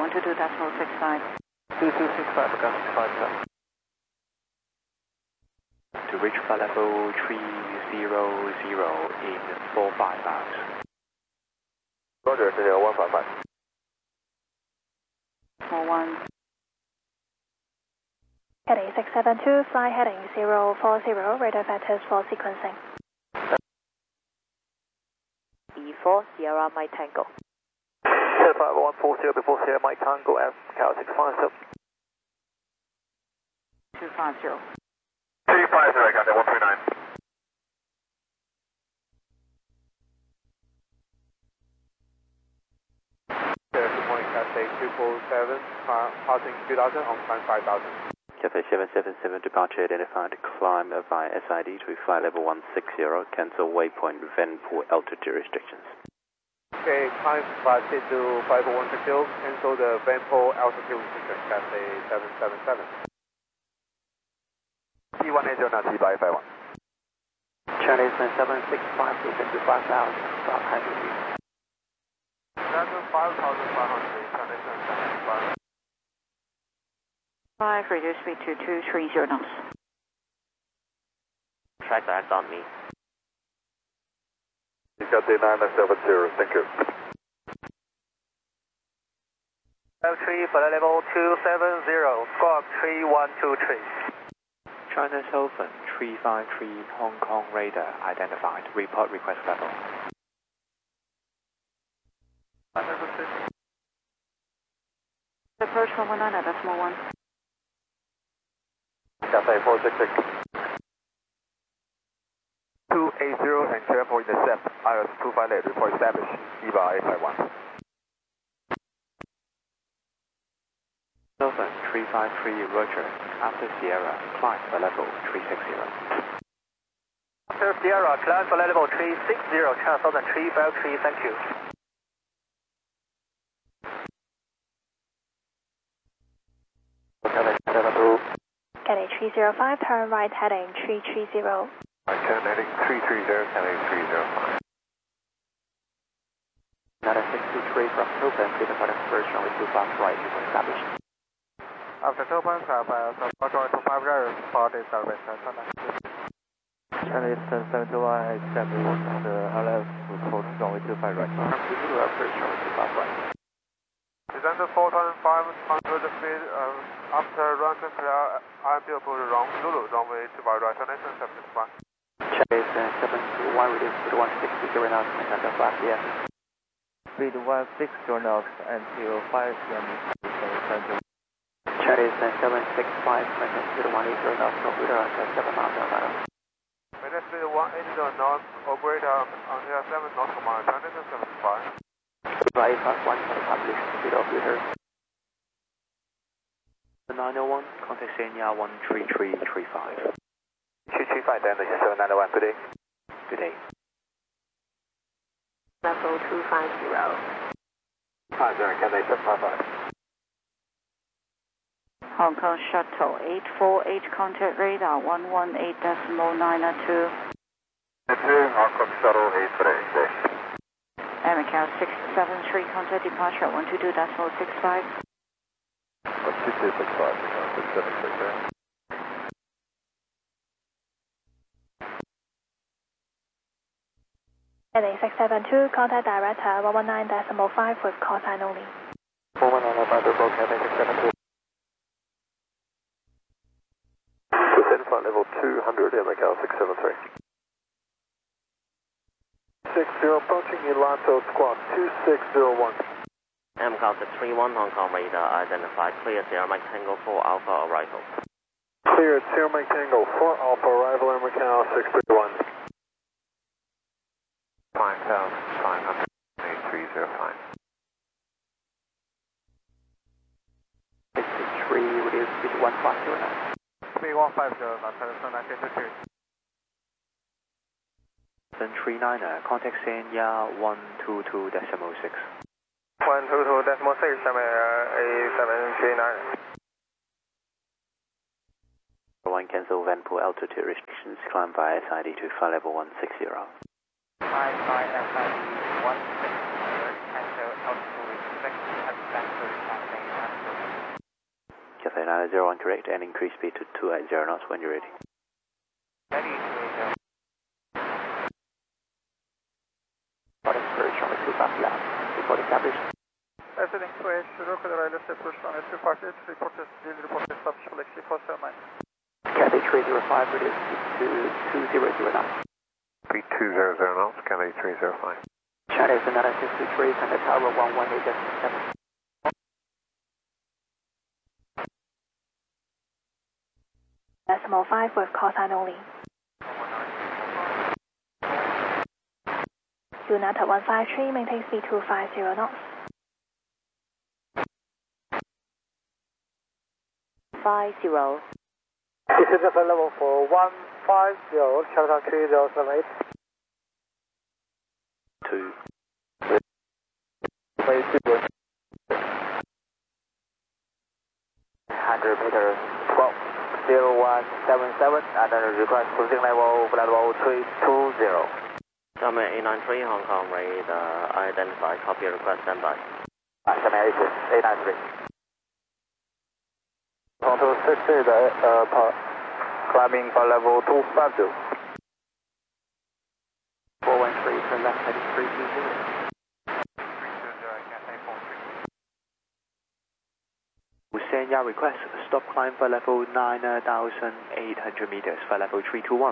122.65. 2265, Macau 65. To reach flight level 300 in 45 miles. Roger, 155. Small 1. Heading 672, fly heading 040, radar vectors for sequencing. E4, Sierra Mike Tango. 140 before Sierra Mike Tango and Macau 657. 250. 250, got that 139. Good morning, Cathay 247, passing 2000 on climb 5000. Cathay 777 departure identified, climb via SID to flight level 160, cancel waypoint Vanpool altitude restrictions. Okay, climb 50 to 5160, cancel the Vanpool altitude restriction, Cathay 777. T180 now T by 51. Chinese 765, descend to 5000, stop heading. That's 5,500, Chinese 765. 5, reduce speed to 230 knots. Track direct on me. You got the 970, thank you. L3 for level 270, squawk 3123. China Southern 353 Hong Kong radar identified, report request level. Approach 119 at decimal 1. Cathay 466. 280 and clear for intercept. IOS 258, report established. EVA 851. Southern 353 Roger, after Sierra, climb for level 360. After Sierra, climb for level 360, China Southern 353, thank you. Getting 305, turn right heading 330. Right, turn heading 330, heading 305. 963 from Topaz, give us an first runway 25 right, report established. After Topaz, support runway 25 right, support is established. Chinese 771, establish on the LF, report runway 25 right. From Zulu, first runway 25 right. Descend 4,500 feet, after run to clear, IMD approach wrong, Zulu, runway 25 right, Nation 761. Chinese 721, reduce speed 160 knots, and the flag here. Speed 160 knots until 5 p.m. Chinese 765, maintain speed 180 knots, operator until 7 miles per hour. Maintain speed 180 knots, operator until 7 knots per mile, Nation 765. Fly 51 for the published speed operator. The 901, contact Senya 13335. 235, then 791, good day. Good day. Level 250. Hi, sir, Cathay 755. Hong Kong Shuttle 848, contact radar 118.902. Hong Kong Shuttle 848, Macau 673, contact departure 122.65. 12265, Macau 673. Heading 672, contact director 119.5 with call sign only. 419 Bravo, Cathay 672. Descend flight level 200 at Macau 673. 60 approaching Elanto squawk 2601. Macau 631 Hong Kong radar identified, clear Sierra Mike Tango 4 Alpha arrival. Cleared Sierra Mike Tango 4 Alpha arrival in Macau 631. 5,500, 8305. 63, reduce speed 150 knots. Speed 150 knots, Cessna 952. 739er, contact Senya 122.6. 122.6, A739. One cancel Vanpool altitude restrictions, climb via SID to flight level 160. 55 SID 160, cancel altitude restriction at Vancouver, Cathay Cathay 901 correct, and increase speed to 280 knots when you're ready. Ready, 280. Report approach on the 25 left. Report established. Heading 280, Rocket Wireless approach on S258, reported still, reported stop, Flexi 479. Cathay 305, reduce to 200 knots. Speed 200 knots, Cathay 305. China is another 63, Thunder Tower 118.7. Decimal 5 with call sign only. United 153, maintain speed 250 knots. 50. This is the level for 150, Chinatown 3078. 2. 100 meters, 12.0177, and then request cruising level, flight level 320. Summit 893 Hong Kong radar, identify, copy request, standby. Summit 893. Contour 60, climbing flight level 250. 413, turn left, heading 320. Sanya request, stop climb for level 9,800 meters, for level 321.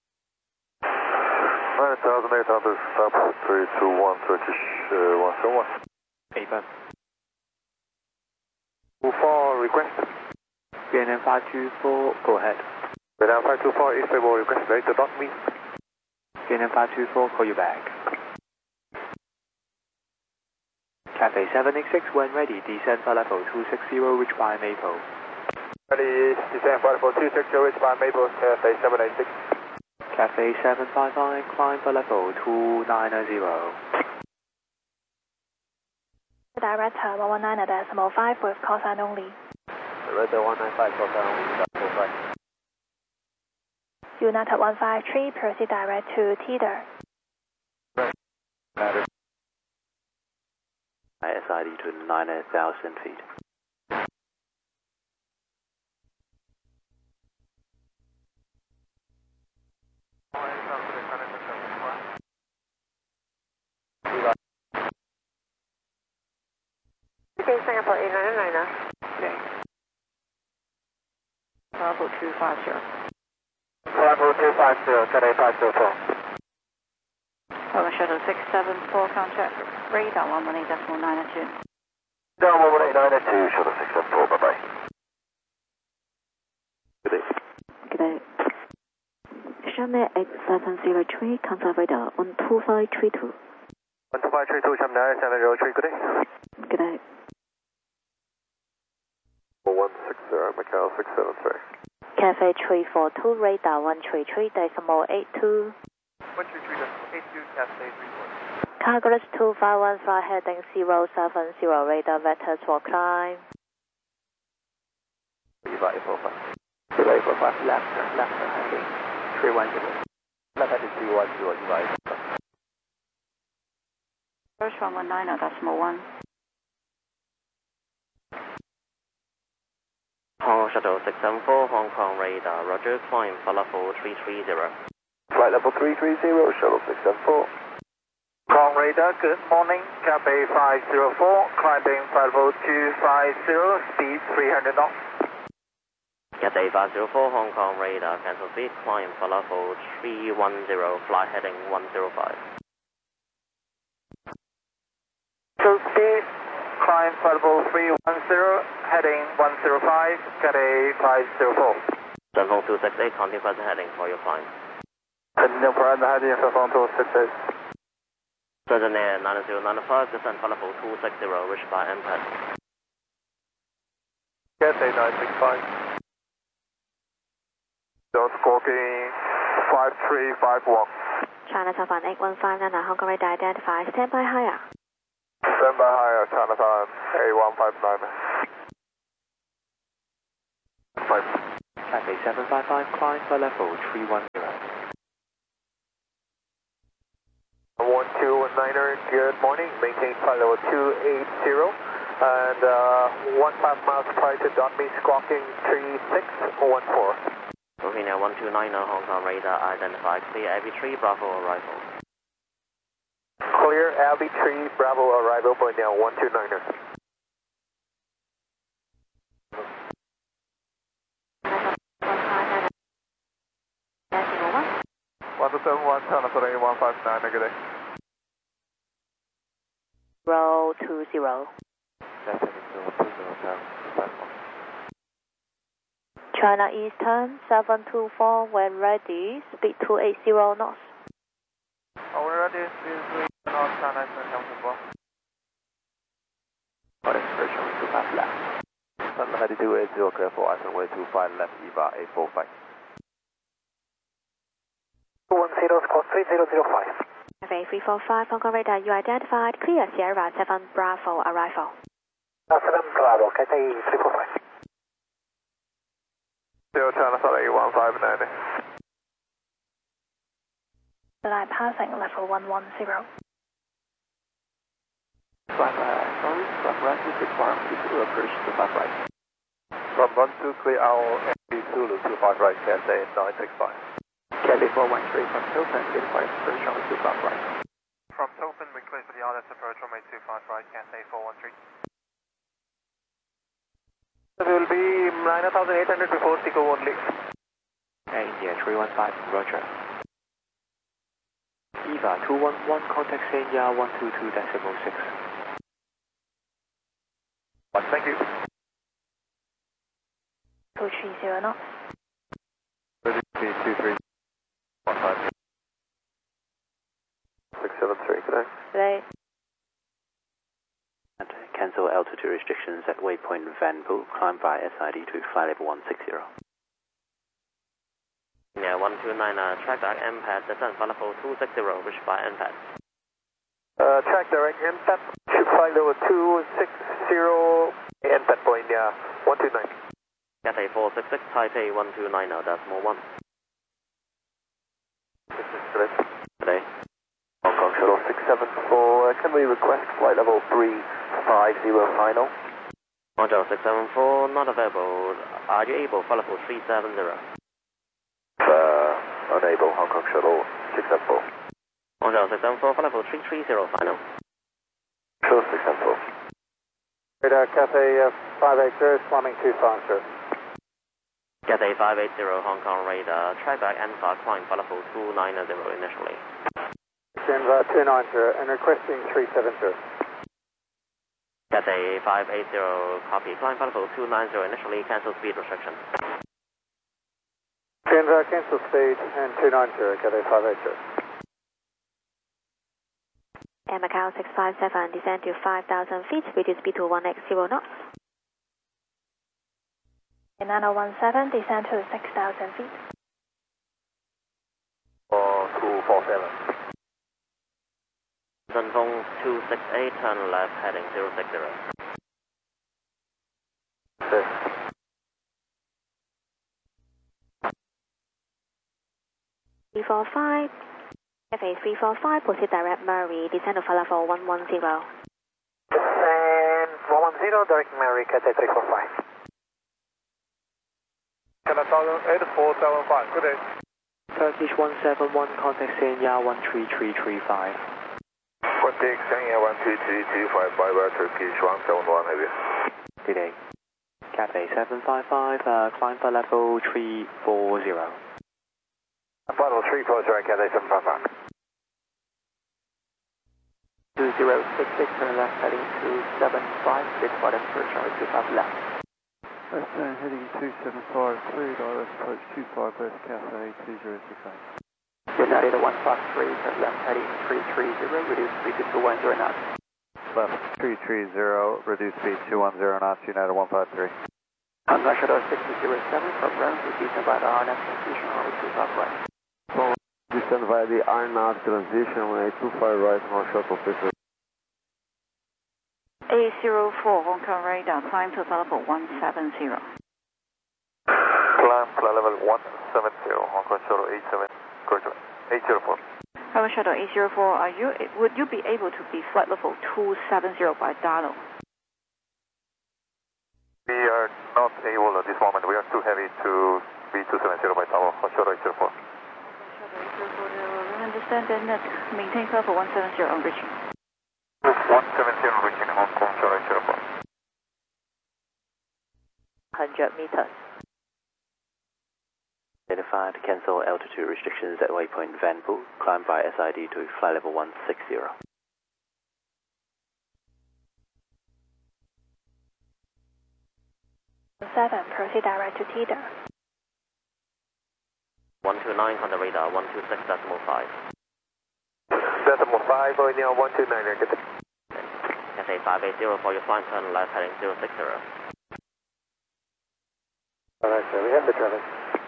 9,800, stop 321, Turkish 171. Affirm. 24 request. VNM 524, go ahead. Vietnam 524 is stable, request later, dot me. VNM 524, call you back. Cathay 786, when ready, descend for level 260, reach by Maple. Ready, descend for level 260, reach by Maple, Cathay 786. Cathay 755, climb for level 290. Director 119.5 with call sign only. Director 195, call sign only, stop 45. United 153, proceed direct to Teeter. SID to 9,000 feet. Singapore 899. Okay. Bravo 250. Bravo 250, Cathay 504. Shuttle 674, contact radar 118.902. Down 118.902, Shuttle 674, bye-bye. Good day. Good day. Channel 8703, contact radar 12532. 12532, Channel 8703, good day. Good day. 160, Macau 673. Cathay 342, radar 133.82. 133.82, Cathay 342. Carglass 251, fly heading 070, radar vectors for climb. 3845. 3845, left, heading 310. Left heading 310, device. First 119.1. Hong Shuttle 674, Hong Kong radar, roger, climb for level 330. Flight level 330, Shuttle 674. Hong radar, good morning. Cathay 504, climbing flight level 250, speed 300 knots. Cathay 504, Hong Kong radar, cancel speed, climb for level 310, fly heading 105. So speed, climb flight level 310, heading 105, Cathay 504. 顺风268, continue present heading for your climb. Continue present heading, Sunfeng 268. Present air 9095, descend for level 260, reached by MPED. Cathay 965. Don't squawking 5351. China Southern 8159, Hong Kong radar identify, stand by higher. Stand by higher, Chinatown A159. Cathay 755, climb for level 310. 129er, good morning. Maintain flight level 280. And 15 miles prior to Donby, squawking 3614. Booking 129 Hong Kong radar, identify clear AB3 Bravo arrival. Clear AB3 Bravo arrival, point down 129er. One two seven one, China Southern 159, negative. Row 20. China Eastern 724 when ready, speed 280 knots. Already, speed 3 knots, China Eastern 724. What is version 25 left? China heading 280, clear for runway 25 left, EVA 845. 210, squawk 3005. Cafe 345, Hong Kong radar, you identified clear Sierra 7 Bravo arrival. 7 Bravo, Cathay 345. China Southern 159. Line passing level 110. Sorry, flag right is required to approach to flag right. From 12 clear our MB Zulu 25 right, Cathay 965. Cathay 413 from Topin, required approach runway 25 right. From Topin, we clear for the RS approach runway 25 right, Cathay 413. It will be 9,800 before Tico only. India 315, roger. EVA 211, contact Senya 122.6. Thank you. 230 knots. Ready speed 23. 673, good day. Today. And cancel altitude restrictions at waypoint Vanpool, climb by SID to flight level 160. Yeah, 129, track back MPAD, descent flight level 260, reach by NPAD. Track direct NPAD, should flight level 260, NPAD point 129. Cathay 466, Taipei 129, decimal 1. This is correct. Today. Hong Kong Shuttle 674, can we request flight level 350 final? Mojo 674, not available. Are you able, flight level 370? Unable, Hong Kong Shuttle 674. Mojo 674, flight level 330 final. Shuttle 674. Radar Cathay 580, climbing too fast, sir. Cathay 580, Hong Kong radar, track back NFAR, climb flight level 290 initially. Denver 290 and requesting 370. Cathay 580, copy, climb flight level 290 initially, cancel speed restriction. Denver cancel speed and 290, Cathay 580. Macau 657, descend to 5,000 feet, reduce speed to 1x0 knots. Nano 17, descend to 6,000 feet. 247. Dunfeng 268, turn left, heading 060. 345, FA 345, proceed direct Murray, descend to flight level 110. Descend 110, direct Mary, Cathay 345. China Southern 8475, good day. Turkish 171, contact Senya 13335. Contact Senya 13335, bye bye Turkish 171 heavy. Good day. Cathay 755, climb for level 340. Final 340, Cathay 755. 2066, turn left, heading 275, report approach runway 25 left. Western heading 2753, direct approach 25 West Cathay 2068. United 153, turn left, heading 330, reduce speed to 210 knots. Left 330, reduce speed 210 knots, United 153. Hong Kong Shuttle 6007, from ground, descend by the RNAV transition runway 25 right. Descend via the RNAV transition runway 25 right, Hong Shuttle 50. 804 Hong Kong radar, climb to flight level 170. Climb flight level 170, Hong Kong Shuttle 87, correct, 804. Hong Kong Shuttle 804, would you be able to be flight level 270 by Darlow? AWOL at this moment. We are too heavy to B270 by tower. Shuttle 804. We understand and maintain clear for 170 on reaching. 170 reaching Hong Kong, Shuttle 804. 100 meters. Identified, cancel altitude restrictions at waypoint Vanpool, climb by SID to flight level 160. 7, proceed direct to Teeter. 129 on the radar, 126.5. Decimal 5, going down 129, get Cathay 580 for your flying turn left heading 060. Alright, sir, we have the traffic.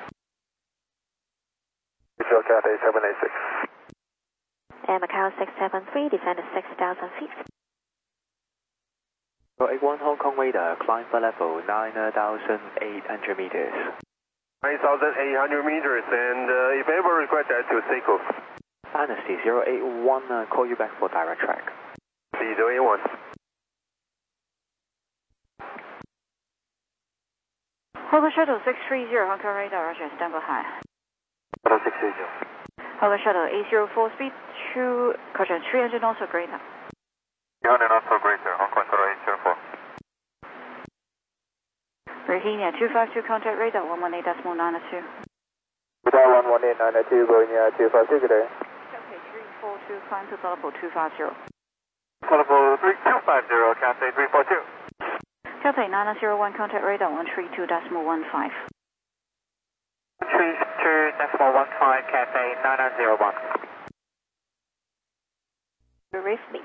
Visual Cathay 786. And Macau 673, descend to 6,000 feet. 81 Hong Kong radar, climb for level 9,800 meters. 9,800 meters, and if ever request that to Seiko. Dynasty 081, call you back for direct track. C081. Hotel Shuttle 630 Hong Kong radar, Roger, stand by high. Shuttle 630. Hotel Shuttle 804 speed, 300 knots or greater. 300 knots or greater, Hong Kong Shuttle 804. Virginia 252 contact radar 118.902. Radar 118.902, going 252, good day. Okay, 342, climb to level 250. Level 3250, Cathay 342. Cathay 901, contact radar 132.15. 132.15, Cathay 901. Brief me.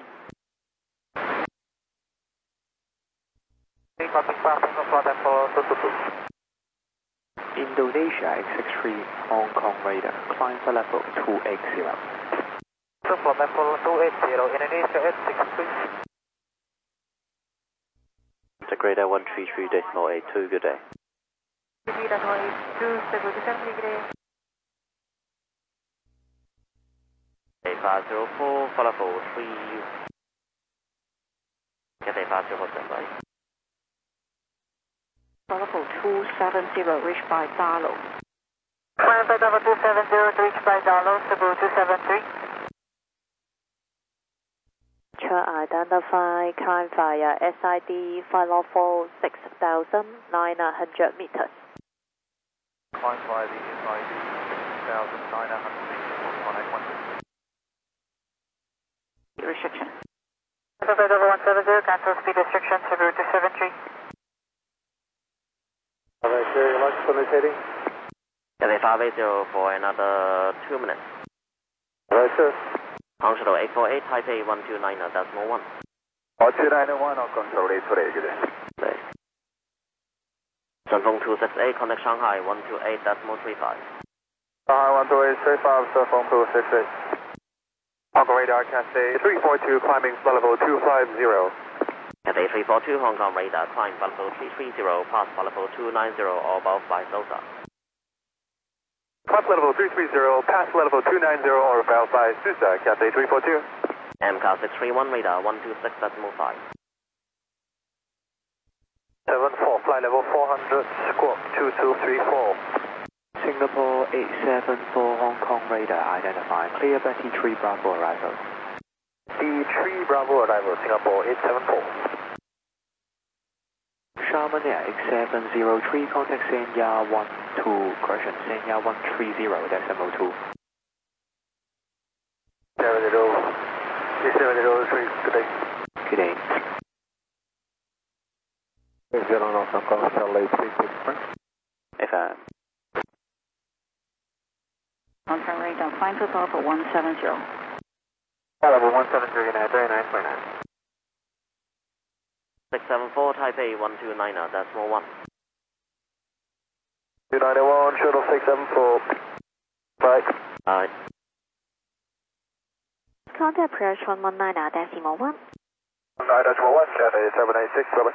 Indonesia X63 Hong Kong radar, climb for level 280. Level 280, Indonesia X63. Contact radar 133.82, good day. 3.82, stable descent, good day. 504, for level 3. Cathay 504, standby. Level 270, reached by Darlow. Climb by level 270, reached by Darlow, Cebu 273. Sure, identify, climb via SID, flight level 6,900 meters. Climb by the SID 6,900 meters, 1816. Restriction. Level 170, cancel speed restriction, Cebu 273. Alright, sir, your license on this heading? Cathay 580 for another 2 minutes. Alright, sir. Hong Shuttle 848, Taipei 129.1. 291, Hong Kong Shuttle 848, good day. Sunfeng 268, contact Shanghai 128.35. Shanghai 128.35, Sunfeng 268. Hong Kong radar, Cathay 342, climbing flight level 250. Cathay 342, Hong Kong radar, climb flight level 330, pass flight level 290 or above by Delta. Climb level 330, pass level 290 or above by Susa, Cathay 342. MCAL 631 radar 126.5. 74, flight level 400, squawk 2234. Singapore 874 Hong Kong radar, identify, clear Betty 3 Bravo arrival. D3 Bravo arrival, Singapore 874. Sharman Air X703, contact Sanya 12, correction, Sanya 130.2. 703, good day. Good day. Zero North Hong Kong, Shuttle 836. FM. Hong Kong radar, climb to level 170. Level 170, very nice, very nice. 674, Taipei 129.1. 291, Shuttle 674. Bye. Alright. Contact approach 119.1. 9.1, Cathay 786, bye-bye.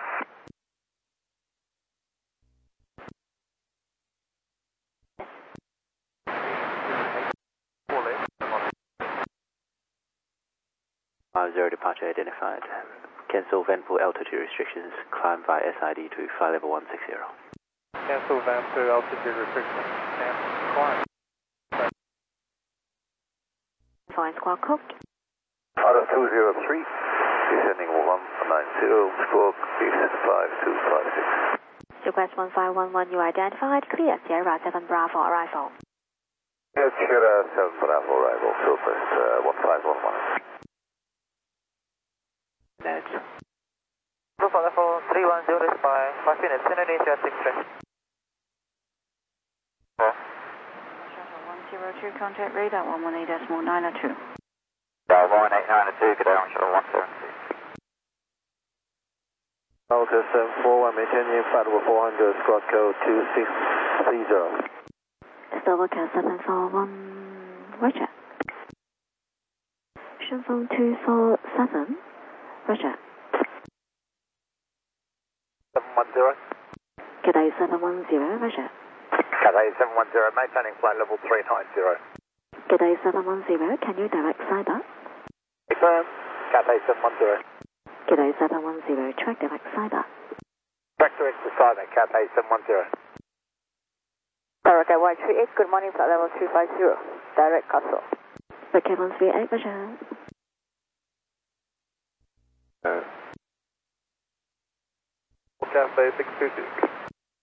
Zero departure identified. Cancel Vanpool altitude restrictions, climb by SID to flight level 160. Cancel van to altitude restriction. And climb. Fine, squawk code. Out of 203, descending 190, squawk is 5256. Request 1511, you identified, clear, Sierra 7 Bravo arrival. Yes, Sierra 7 Bravo arrival, Southwest 1511. Net. Alpha level 310 is by 5 minutes, Indonesia 6 Shuttle 102, contact radar 118.902. Dial 11892, good day on shuttle 172. Delta 741, maintaining flight level 400, squawk code 2630. Slovakia 741, Roger. Shuttle 247, Roger. 710. G'day 710, Roger. Cathay 710, maintaining flight level 390. G'day 710, can you direct side up? Confirm, Cathay 710. G'day 710, track direct side up. Track direct to Silent, Cathay 710. Direct at 138, good morning, flight level 250, direct Castle. Okay, 138, Roger. Cathay 622.